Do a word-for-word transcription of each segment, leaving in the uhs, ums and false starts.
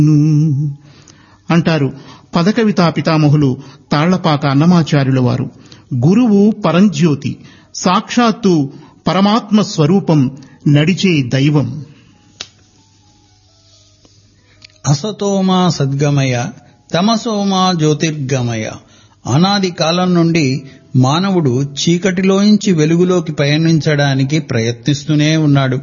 అంటారు పదకవితా పితామహులు తాళ్లపాక అన్నమాచార్యుల వారు. గురువు పరంజ్యోతి, సాక్షాత్తు పరమాత్మ స్వరూపం, నడిచే దైవం. అసతోమా సద్గమయ తమసోమా జ్యోతిర్గమయ. అనాది కాలం నుండి మానవుడు చీకటిలోంచి వెలుగులోకి పయనించడానికి ప్రయత్నిస్తూనే ఉన్నాడు.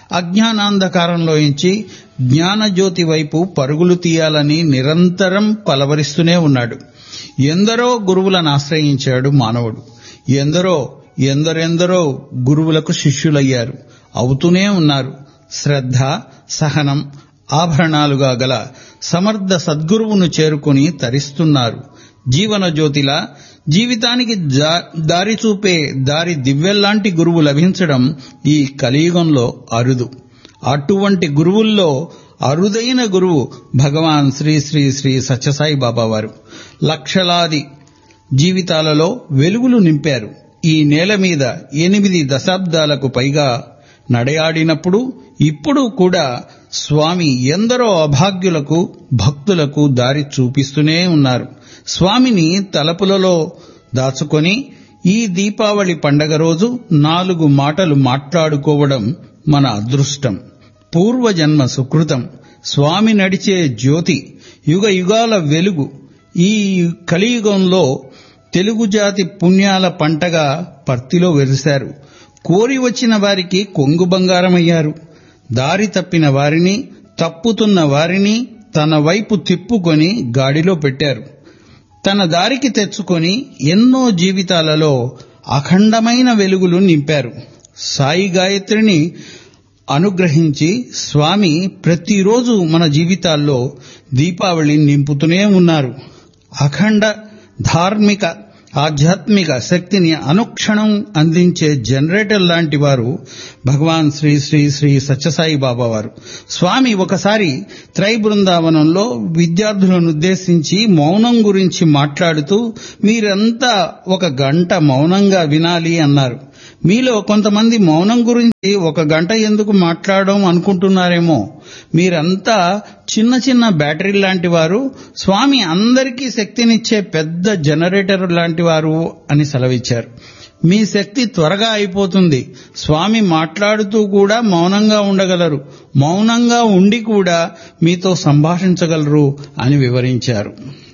అజ్ఞానాంధకారంలోంచి జ్ఞానజ్యోతి వైపు పరుగులు తీయాలని నిరంతరం పలవరిస్తూనే ఉన్నాడు. ఎందరో గురువులను ఆశ్రయించాడు మానవుడు. ఎందరో ఎందరెందరో గురువులకు శిష్యులయ్యారు, అవుతూనే ఉన్నారు. శ్రద్ధ, సహనం ఆభరణాలుగా గల సమర్థ సద్గురువును చేరుకుని తరిస్తున్నారు. జీవన జ్యోతిలా జీవితానికి దారి చూపే దారి దివ్వెల్లాంటి గురువు లభించడం ఈ కలియుగంలో అరుదు. అటువంటి గురువుల్లో అరుదైన గురువు భగవాన్ శ్రీ శ్రీ శ్రీ సత్యసాయి బాబా వారు. లక్షలాది జీవితాలలో వెలుగులు నింపారు. ఈ నేల మీద ఎనిమిది దశాబ్దాలకు పైగా నడయాడినప్పుడు ఇప్పుడు కూడా స్వామి ఎందరో అభాగ్యులకు భక్తులకు దారి చూపిస్తూనే ఉన్నారు. స్వామిని తలపులలో దాచుకొని ఈ దీపావళి పండగ రోజు నాలుగు మాటలు మాట్లాడుకోవడం మన అదృష్టం, పూర్వజన్మ సుకృతం. స్వామి నడిచే జ్యోతి, యుగ యుగాల వెలుగు ఈ కలియుగంలో తెలుగు జాతి పుణ్యాల పంటగా పర్తిలో వెలిశారు. కోరి వచ్చిన వారికి కొంగు బంగారమయ్యారు. దారి తప్పిన వారిని, తప్పుతున్న వారిని తన వైపు తిప్పుకొని గాడిలో పెట్టారు. తన దారికి తెచ్చుకొని ఎన్నో జీవితాలలో అఖండమైన వెలుగులు నింపారు. సాయి గాయత్రిని అనుగ్రహించి స్వామి ప్రతిరోజు మన జీవితాల్లో దీపావళి నింపుతూనే ఉన్నారు. అఖండ ధార్మిక ఆధ్యాత్మిక శక్తిని అనుక్షణం అందించే జనరేటర్ లాంటి వారు భగవాన్ శ్రీ శ్రీ శ్రీ సత్యసాయి బాబా వారు. స్వామి ఒకసారి త్రై బృందావనంలో విద్యార్థులను ఉద్దేశించి మౌనం గురించి మాట్లాడుతూ, మీరంతా ఒక గంట మౌనంగా వినాలి అన్నారు. మీలో కొంతమంది మౌనం గురించి ఒక గంట ఎందుకు మాట్లాడడం అనుకుంటున్నారేమో. మీరంతా చిన్న చిన్న బ్యాటరీ లాంటి వారు, స్వామి అందరికీ శక్తినిచ్చే పెద్ద జనరేటర్ లాంటి వారు అని సెలవిచ్చారు. మీ శక్తి త్వరగా అయిపోతుంది. స్వామి మాట్లాడుతూ కూడా మౌనంగా ఉండగలరు, మౌనంగా ఉండి కూడా మీతో సంభాషించగలరు అని వివరించారు.